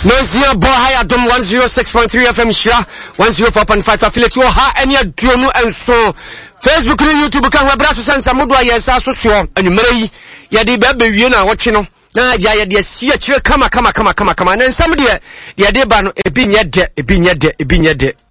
Nozia Bohaya Dom 106.3 FM Shira 104.5 affiliate you ha any aduonu enso Facebook and YouTube kan wabraso sansa modwa yesa so so anumere ye de ba bewie na wotwe no na ya ye de sia kire kama na nsam de ye de ba no ebi nye de